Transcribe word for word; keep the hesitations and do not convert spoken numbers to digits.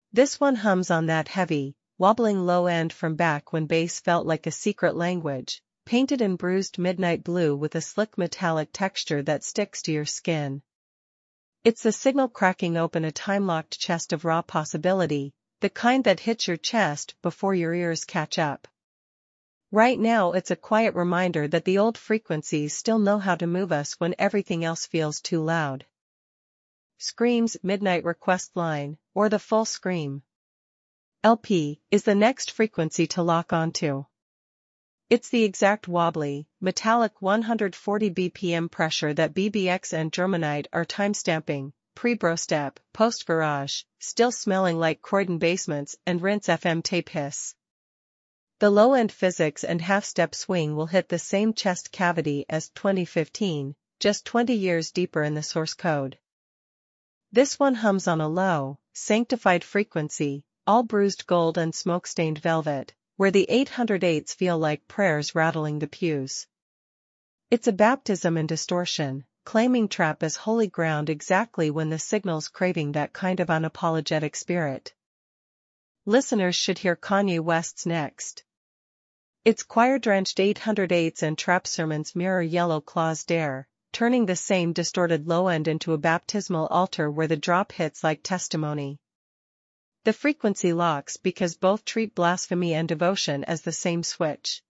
This one hums on that heavy, wobbling low end from back when bass felt like a secret language, painted in bruised midnight blue with a slick metallic texture that sticks to your skin. It's the signal cracking open a time-locked chest of raw possibility, the kind that hits your chest before your ears catch up. Right now it's a quiet reminder that the old frequencies still know how to move us when everything else feels too loud. Scream's Midnight Request Line, or the full scream L P, is the next frequency to lock onto. It's the exact wobbly, metallic one hundred forty B P M pressure that B B X and Germanite are timestamping, pre-Brostep, post-Garage, still smelling like Croydon basements and Rinse F M tape hiss. The low-end physics and half-step swing will hit the same chest cavity as twenty fifteen, just twenty years deeper in the source code. This one hums on a low, sanctified frequency, all bruised gold and smoke-stained velvet, where the eight hundred eights feel like prayers rattling the pews. It's a baptism in distortion, claiming trap as holy ground exactly when the signal's craving that kind of unapologetic spirit. Listeners should hear Kanye West's next. Its choir-drenched eight hundred eights and trap sermons mirror Yellow Claw's Dare, turning the same distorted low end into a baptismal altar where the drop hits like testimony. The frequency locks because both treat blasphemy and devotion as the same switch.